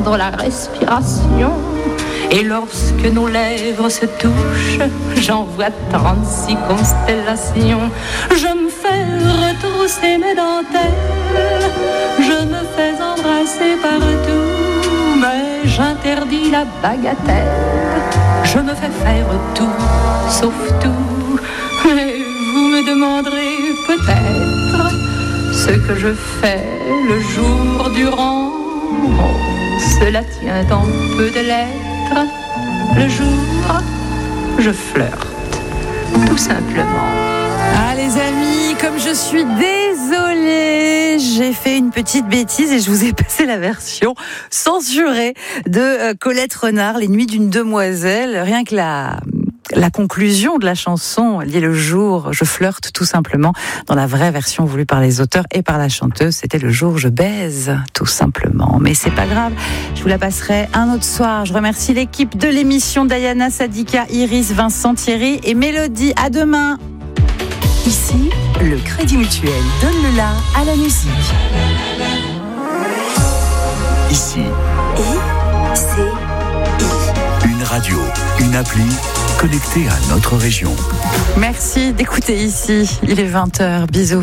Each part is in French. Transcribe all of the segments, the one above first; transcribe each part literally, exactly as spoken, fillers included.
reprendre la respiration. Et lorsque nos lèvres se touchent, j'en vois trente-six constellations. Je me fais retrousser mes dentelles, je me fais embrasser partout, mais j'interdis la bagatelle. Je me fais faire tout, sauf tout. Et vous me demanderez peut-être ce que je fais le jour durant. Oh, cela tient en peu de lettres. Le jour, je flirte, tout simplement. Ah les amis, comme je suis désolée, j'ai fait une petite bêtise et je vous ai passé la version censurée de Colette Renard, Les Nuits d'une demoiselle. Rien que la... La conclusion de la chanson, liée le jour, je flirte tout simplement. Dans la vraie version voulue par les auteurs et par la chanteuse, c'était le jour je baise tout simplement. Mais c'est pas grave, je vous la passerai un autre soir. Je remercie l'équipe de l'émission, Diana, Sadika, Iris, Vincent, Thierry et Mélodie. À demain. Ici, le Crédit Mutuel donne le la à la musique. Ici. I, C, I. Une radio, une appli connectée à notre région. Merci d'écouter Ici. Il est vingt heures. Bisous.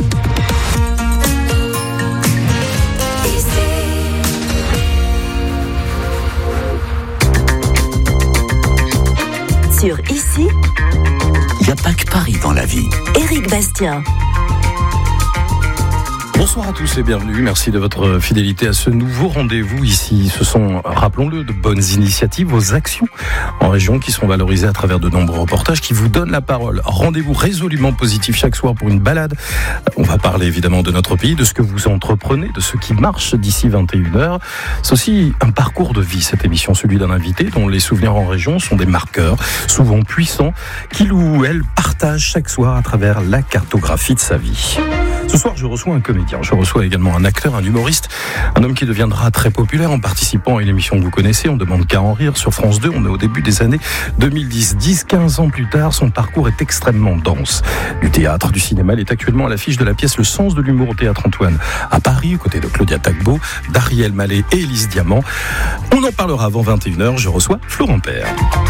Sur Ici, il n'y a pas que Paris dans la vie. Éric Bastien. Bonsoir à tous et bienvenue. Merci de votre fidélité à ce nouveau rendez-vous ici. Ce sont, rappelons-le, de bonnes initiatives, vos actions en région qui sont valorisées à travers de nombreux reportages qui vous donnent la parole. Rendez-vous résolument positif chaque soir pour une balade. On va parler évidemment de notre pays, de ce que vous entreprenez, de ce qui marche d'ici vingt et une heures. C'est aussi un parcours de vie, cette émission, celui d'un invité dont les souvenirs en région sont des marqueurs, souvent puissants, qu'il ou elle partage chaque soir à travers la cartographie de sa vie. Ce soir, je reçois un comédien, je reçois également un acteur, un humoriste, un homme qui deviendra très populaire en participant à une émission que vous connaissez, On demande qu'à en rire, sur France deux. On est au début des années deux mille dix. dix, quinze ans plus tard, son parcours est extrêmement dense. Du théâtre, du cinéma, il est actuellement à l'affiche de la pièce Le sens de l'humour au Théâtre Antoine à Paris, aux côtés de Claudia Tagbo, d'Ariel Mallet et Élise Diamant. On en parlera avant vingt et une heures. Je reçois Florent Père.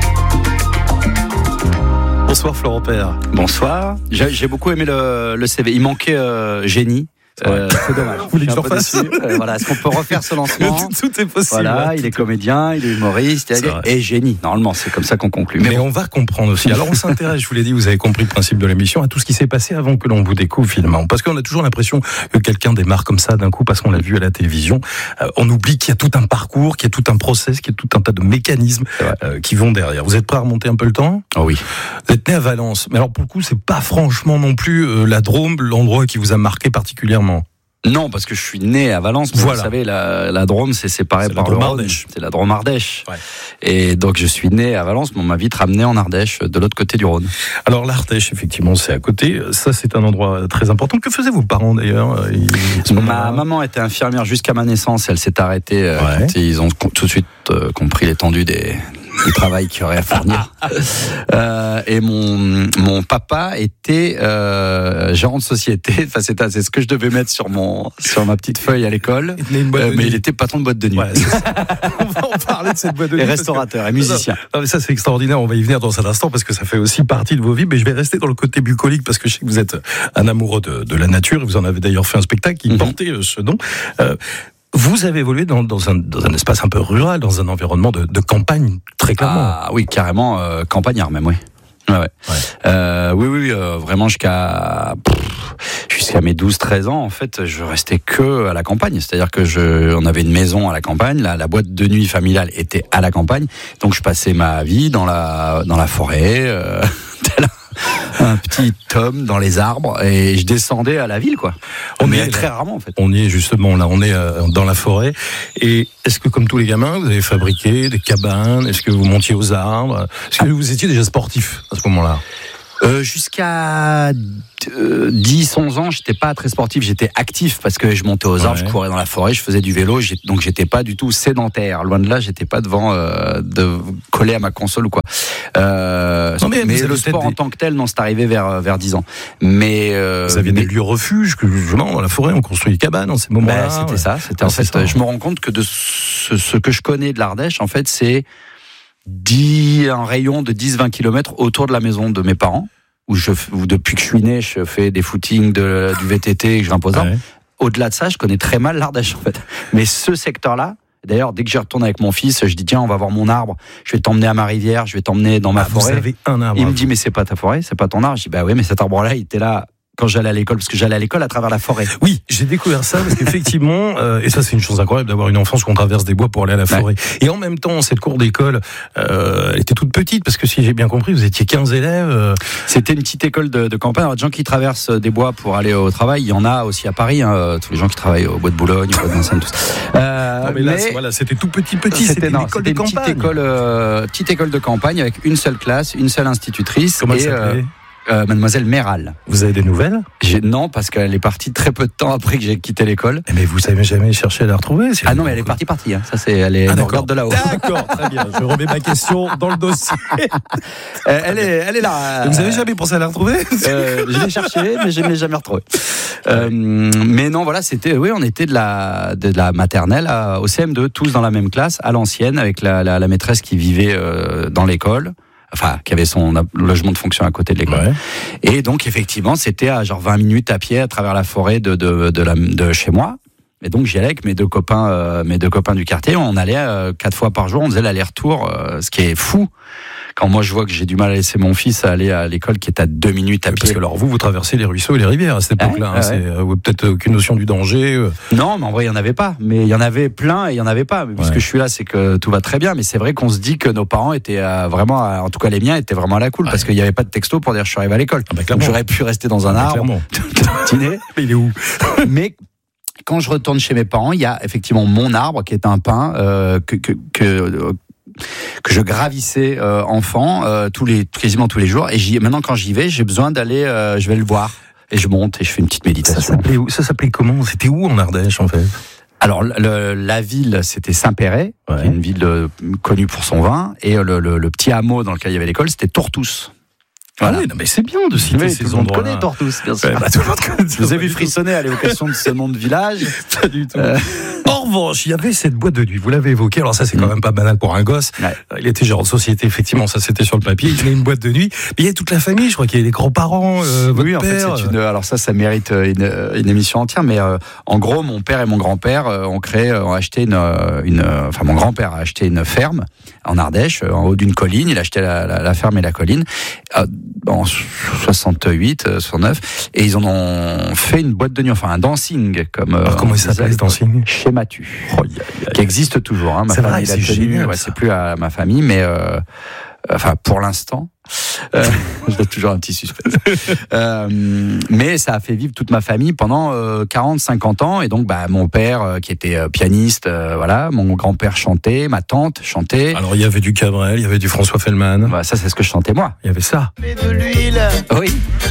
Bonsoir Florent Père. Bonsoir. J'ai, j'ai beaucoup aimé le, le C V. Il manquait euh, génie. Euh, c'est dommage. Vous voulez que je refasse ? euh, Voilà. Est-ce qu'on peut refaire ce lancement ? Tout est possible. Voilà. Il est comédien, il est humoriste et, et génie. Normalement, c'est comme ça qu'on conclut. Mais, Mais on va comprendre aussi. Alors, on s'intéresse, je vous l'ai dit, vous avez compris le principe de l'émission, à tout ce qui s'est passé avant que l'on vous découvre finalement. Parce qu'on a toujours l'impression que quelqu'un démarre comme ça d'un coup parce qu'on l'a vu à la télévision. Euh, on oublie qu'il y a tout un parcours, qu'il y a tout un process, qu'il y a tout un tas de mécanismes euh, qui vont derrière. Vous êtes prêt à remonter un peu le temps ? Oh oui. Vous êtes né à Valence. Mais alors, pour le coup, c'est pas franchement non plus euh, la Drôme, l'endroit qui vous a marqué particulièrement. Non, parce que je suis né à Valence. Mais voilà. Vous savez, la, la Drôme, c'est séparé c'est par le Rhône. Ardèche. C'est la Drôme Ardèche. Ouais. Et donc, je suis né à Valence, mais on m'a vite ramené en Ardèche, de l'autre côté du Rhône. Alors, l'Ardèche, effectivement, c'est à côté. Ça, c'est un endroit très important. Que faisaient vos parents, d'ailleurs ? Ils... Ma maman était infirmière jusqu'à ma naissance. Elle s'est arrêtée ouais. quand ils ont tout de suite euh, compris l'étendue des... du travail qu'il y aurait à fournir. euh, et mon mon papa était euh, gérant de société. Enfin, c'est, c'est ce que je devais mettre sur mon sur ma petite feuille à l'école. Il euh, mais il était patron de boîte de nuit. Ouais, on va en parler de cette boîte de nuit. Et restaurateur que... et musicien. Non, mais ça, c'est extraordinaire. On va y venir dans un instant parce que ça fait aussi partie de vos vies. Mais je vais rester dans le côté bucolique parce que je sais que vous êtes un amoureux de, de la nature. Et vous en avez d'ailleurs fait un spectacle qui mm-hmm. portait ce nom. Euh, Vous avez évolué dans, dans, un, dans un espace un peu rural, dans un environnement de, de campagne, très clairement. Ah oui, carrément euh, campagnard même, oui. Ouais, ouais. ouais. Euh, oui, oui, euh, vraiment jusqu'à pff, jusqu'à mes douze treize ans, en fait, je restais que à la campagne. C'est-à-dire que je, on avait une maison à la campagne, la, la boîte de nuit familiale était à la campagne, donc je passais ma vie dans la dans la forêt. Euh, un petit tome dans les arbres et je descendais à la ville quoi. On y est très rarement en fait. On y est justement là, on est dans la forêt. Et est-ce que comme tous les gamins, vous avez fabriqué des cabanes ? Est-ce que vous montiez aux arbres ? Est-ce que vous étiez déjà sportif à ce moment-là ? Euh, jusqu'à euh, dix onze ans, j'étais pas très sportif, j'étais actif parce que je montais aux arbres, ouais. je courais dans la forêt, je faisais du vélo, j'ai, donc j'étais pas du tout sédentaire. Loin de là, j'étais pas devant euh, de coller à ma console ou quoi. Euh, non, mais mais le sport des... en tant que tel, non, c'est arrivé vers vers dix ans. Mais euh, vous aviez mais... des lieux refuges, que justement dans la forêt, on construit des cabanes en ces moments-là. Ben, c'était ouais. ça. C'était ah, en fait. Ça. Je me rends compte que de ce, ce que je connais de l'Ardèche, en fait, c'est dix, un rayon de dix vingt kilomètres autour de la maison de mes parents, où, je, où depuis que je suis né, je fais des footings, de, du V T T et que je grimpe aux arbres. Ouais. Au-delà de ça, je connais très mal l'Ardèche, en fait. Mais ce secteur-là, d'ailleurs, dès que j'y retourne avec mon fils, je dis tiens, on va voir mon arbre, je vais t'emmener à ma rivière, je vais t'emmener dans ma ah, forêt. Vous avez un arbre. Il me dit mais c'est pas ta forêt, c'est pas ton arbre. Je dis bah oui, mais cet arbre-là, il était là quand j'allais à l'école, parce que j'allais à l'école à travers la forêt. Oui, j'ai découvert ça, parce qu'effectivement, euh, et ça c'est une chose incroyable d'avoir une enfance qu'on traverse des bois pour aller à la forêt. Ouais. Et en même temps, cette cour d'école, euh, elle était toute petite, parce que si j'ai bien compris, vous étiez quinze élèves. Euh... C'était une petite école de, de campagne. Alors, des gens qui traversent des bois pour aller au travail, il y en a aussi à Paris, hein, tous les gens qui travaillent au bois de Boulogne, au bois de Vincennes, tout ça. Euh, non, mais là, mais voilà, c'était tout petit, petit, c'était, c'était non, une école c'était de une campagne. Petite école, euh, petite école de campagne avec une seule classe, une seule institutrice. Comment et, elle s'appelait ? euh, Euh, Mademoiselle Méral. Vous avez des nouvelles ? J'ai, Non, parce qu'elle est partie très peu de temps après que j'ai quitté l'école. Mais vous savez jamais cherché à la retrouver ? Ah non, mais elle est partie, partie. Hein. Ça, c'est, elle est, ah, elle regarde de là-haut. D'accord, très bien. Je remets ma question dans le dossier. euh, elle est, elle est là. Euh, vous avez jamais pensé à la retrouver ? euh, Je l'ai cherchée, mais je ne l'ai jamais retrouvée. Euh, mais non, voilà, c'était, oui, on était de la, de la maternelle à, au C M deux, tous dans la même classe, à l'ancienne, avec la, la, la maîtresse qui vivait euh, dans l'école. Enfin, qui avait son logement de fonction à côté de l'école. Ouais. Et donc, effectivement, c'était à genre vingt minutes à pied à travers la forêt de, de, de, la, de chez moi. Et donc, j'y allais avec mes deux copains, euh, mes deux copains du quartier. On allait euh, quatre fois par jour, on faisait l'aller-retour, euh, ce qui est fou. Quand moi, je vois que j'ai du mal à laisser mon fils aller à l'école qui est à deux minutes à pied. Parce que alors vous, vous traversez les ruisseaux et les rivières à cette époque-là. Ouais, hein, ouais. C'est euh, peut-être aucune notion du danger. Euh. Non, mais en vrai, il y en avait pas. Mais il y en avait plein et il y en avait pas. Mais puisque ouais. je suis là, c'est que tout va très bien. Mais c'est vrai qu'on se dit que nos parents étaient euh, vraiment, euh, en tout cas les miens, étaient vraiment à la cool ouais. parce qu'il n'y avait pas de texto pour dire je suis arrivé à l'école. Ah bah, donc j'aurais pu rester dans un ah bah, arbre, dîner. Mais il est où ? Mais quand je retourne chez mes parents, il y a effectivement mon arbre qui est un pin euh, que que, que euh, que je gravissais euh, enfant euh, tous les quasiment tous les jours et j'y, maintenant quand j'y vais j'ai besoin d'aller euh, je vais le voir et je monte et je fais une petite méditation. Ça s'appelait où ? Ça s'appelait comment ? C'était où en Ardèche en fait ? Alors le, la ville c'était Saint-Péret, ouais. qui est une ville euh, connue pour son vin et le, le, le petit hameau dans lequel il y avait l'école c'était Tortous. Voilà. Ah oui, non, mais c'est bien de citer oui, ces tout endroits. Tout le monde connaît Tortous, bien sûr. Ouais, bah, tout le monde connaît. Je vous ai vu frissonner à l'évocation de ce nom de village. Pas du tout. Euh... En revanche, il y avait cette boîte de nuit. Vous l'avez évoqué. Alors ça, c'est quand même pas banal pour un gosse. Ouais. Il était gérant de société, effectivement. Ça, c'était sur le papier. Il tenait une boîte de nuit. Mais il y a toute la famille. Je crois qu'il y a les grands-parents. Euh, votre oui, en père. fait, c'est une. Alors ça, ça mérite une, une émission entière. Mais euh, en gros, mon père et mon grand-père euh, ont créé, ont acheté une, une. Enfin, mon grand-père a acheté une ferme en Ardèche, en haut d'une colline. Il a acheté la, la, la ferme et la colline. Euh, en soixante-huit, soixante-neuf, et ils en ont fait une boîte de nuit, enfin un dancing, comme. Alors, comment il s'appelle ce dancing ? Chez Matu, oh, yeah, yeah. Qui existe toujours. Hein, ma c'est famille vrai, l'a c'est tenu, génial, ouais, c'est plus à ma famille, mais euh, enfin pour l'instant. Euh, je donne toujours un petit suspense. euh, mais ça a fait vivre toute ma famille pendant euh, quarante cinquante ans. Et donc, bah, mon père, euh, qui était euh, pianiste, euh, voilà, mon grand-père chantait, ma tante chantait. Alors, il y avait du Cabrel, il y avait du François Fellman. Bah, ça, c'est ce que je chantais moi. Il y avait ça. Mais de l'huile. Oui.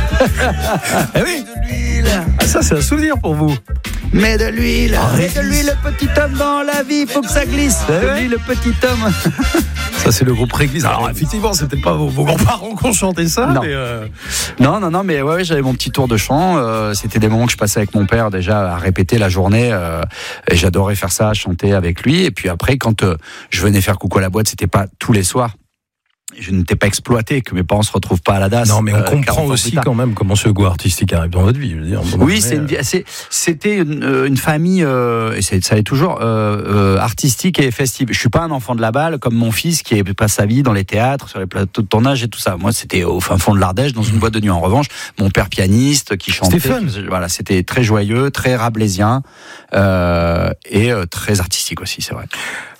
Eh oui. De l'huile. Ah, ça, c'est un souvenir pour vous. Mais de l'huile. Oh, mais de l'huile, le petit homme dans la vie, faut que ça glisse. De l'huile, le petit homme. Ça, c'est le groupe Réglisse. Alors, effectivement, c'est peut-être pas vos, vos grands-parents qui ont chanté ça. Non. Mais euh... non, non, non, mais ouais, ouais, j'avais mon petit tour de chant. Euh, c'était des moments que je passais avec mon père déjà à répéter la journée. Euh, et j'adorais faire ça, chanter avec lui. Et puis après, quand euh, je venais faire coucou à la boîte, c'était pas tous les soirs. Je n'étais pas exploité, que mes parents se retrouvent pas à la D A S. Non, mais on euh, comprend aussi quand même comment ce goût artistique arrive dans votre vie. Je veux dire, oui, c'est une, c'est, c'était une, une famille, euh, et c'est, ça l'est toujours, euh, euh, artistique et festive. Je suis pas un enfant de la balle comme mon fils qui passe sa vie dans les théâtres, sur les plateaux de tournage et tout ça. Moi, c'était au fin fond de l'Ardèche, dans une boîte de nuit. En revanche, mon père pianiste qui chantait. C'était fun. Voilà, c'était très joyeux, très rabelaisien euh, et euh, très artistique aussi, c'est vrai.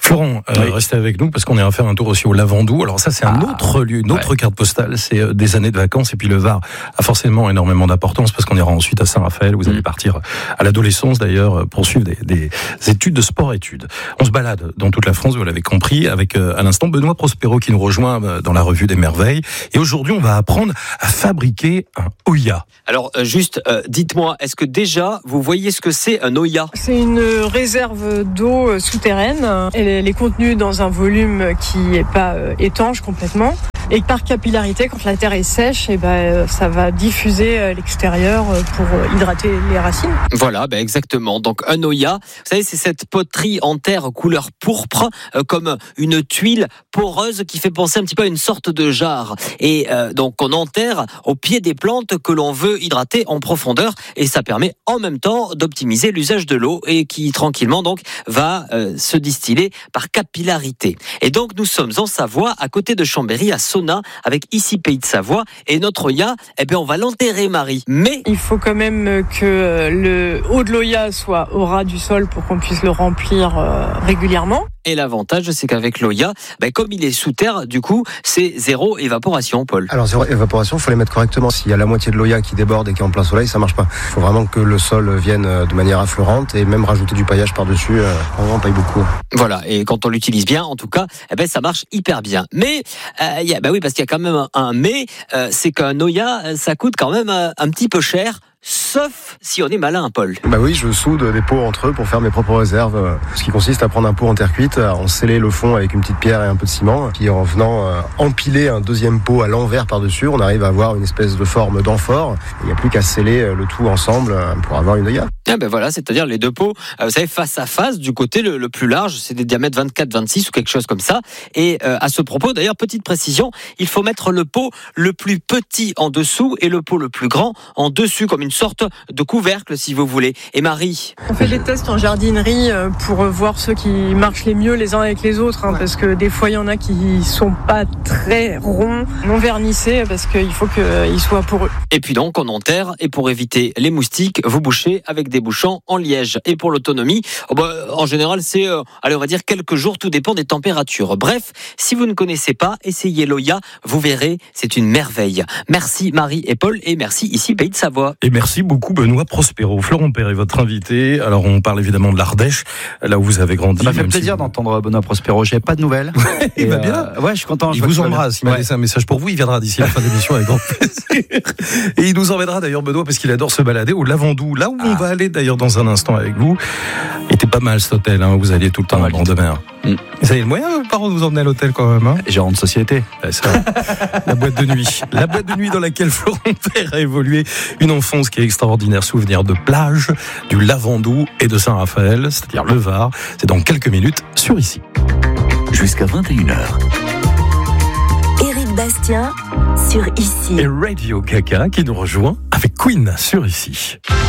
Florent, euh, oui. restez avec nous parce qu'on est à faire un tour aussi au Lavandou. Alors ça, c'est un Ah, autre lieu, une autre ouais. carte postale. C'est euh, des années de vacances et puis le Var a forcément énormément d'importance parce qu'on ira ensuite à Saint-Raphaël. Vous allez Mmh. partir à l'adolescence d'ailleurs pour suivre des, des études de sport-études. On se balade dans toute la France, vous l'avez compris, avec euh, à l'instant Benoît Prospero qui nous rejoint euh, dans la revue des merveilles. Et aujourd'hui, on va apprendre à fabriquer un Oya. Alors euh, juste, euh, dites-moi, est-ce que déjà vous voyez ce que c'est un Oya ? C'est une réserve d'eau souterraine. Elle est contenue dans un volume qui n'est pas étanche complètement. Et par capillarité, quand la terre est sèche, et ben, ça va diffuser à l'extérieur pour hydrater les racines. Voilà, ben exactement. Donc un Oya, vous savez, c'est cette poterie en terre couleur pourpre, euh, comme une tuile poreuse qui fait penser un petit peu à une sorte de jarre. Et euh, donc on enterre au pied des plantes que l'on veut hydrater en profondeur, et ça permet en même temps d'optimiser l'usage de l'eau et qui tranquillement donc va euh, se distiller par capillarité. Et donc nous sommes en Savoie, à côté de Chambéry, à Sona, avec ici Pays de Savoie, et notre Oya, eh bien on va l'enterrer, Marie. Mais il faut quand même que le haut de l'Oya soit au ras du sol pour qu'on puisse le remplir euh, régulièrement. Et l'avantage, c'est qu'avec l'Oya, ben comme il est sous terre, du coup, c'est zéro évaporation, Paul. Alors, zéro évaporation, il faut les mettre correctement. S'il y a la moitié de l'Oya qui déborde et qui est en plein soleil, ça marche pas. Il faut vraiment que le sol vienne de manière affleurante et même rajouter du paillage par-dessus. Euh, on paille beaucoup. Voilà, et quand on l'utilise bien, en tout cas, eh ben ça marche hyper bien. Mais, euh, y a, ben oui, parce qu'il y a quand même un, un mais, euh, c'est qu'un Oya, ça coûte quand même un, un petit peu cher. Sauf si on est malin, Paul. Bah oui, je soude des pots entre eux pour faire mes propres réserves. Ce qui consiste à prendre un pot en terre cuite, à en sceller le fond avec une petite pierre et un peu de ciment. Puis en venant euh, empiler un deuxième pot à l'envers par-dessus, on arrive à avoir une espèce de forme d'amphore. Il n'y a plus qu'à sceller le tout ensemble pour avoir une Oya. Ah ben voilà, c'est-à-dire les deux pots, euh, vous savez, face à face, du côté le, le plus large, c'est des diamètres vingt-quatre vingt-six ou quelque chose comme ça. Et euh, à ce propos, d'ailleurs, petite précision, il faut mettre le pot le plus petit en dessous et le pot le plus grand en dessus, comme une sorte de couvercle, si vous voulez. Et Marie ? On fait des tests en jardinerie pour voir ceux qui marchent les mieux les uns avec les autres, hein, ouais. Parce que des fois, il y en a qui sont pas très ronds, non vernissés, parce qu'il faut qu'ils soient poreux. Et puis donc, on enterre, et pour éviter les moustiques, vous bouchez avec des bouchons en liège. Et pour l'autonomie, oh bah, en général, c'est, euh, allez, on va dire quelques jours, tout dépend des températures. Bref, si vous ne connaissez pas, essayez l'Oya, vous verrez, c'est une merveille. Merci Marie et Paul, et merci ici Pays de Savoie. Et merci beaucoup Benoît Prospero. Florent Père est votre invité. Alors on parle évidemment de l'Ardèche, là où vous avez grandi. Ça m'a fait plaisir si... d'entendre Benoît Prospero. J'avais pas de nouvelles. Il va bien. Euh, ouais, je suis content. Il vous embrasse. Il m'a ouais. laissé un message pour vous. Il viendra d'ici la fin de l'émission avec grand plaisir. Et il nous emmènera d'ailleurs Benoît parce qu'il adore se balader au Lavandou, là où ah. on va aller d'ailleurs dans un instant avec vous. Il était pas mal cet hôtel, hein, vous alliez tout le temps à bord de mer. Mm. Vous avez le moyen, par contre, de vous emmener à l'hôtel quand même, hein? Gérant de société. Ouais, c'est vrai. La boîte de nuit. La boîte de nuit dans laquelle Florent Père a évolué. Une enfance qui est extraordinaire. Souvenir de plage, du Lavandou et de Saint-Raphaël, c'est-à-dire le Var. C'est dans quelques minutes sur Ici. Jusqu'à vingt et une heures. Éric Bastien sur Ici. Et Radio Gaga qui nous rejoint avec Queen sur Ici.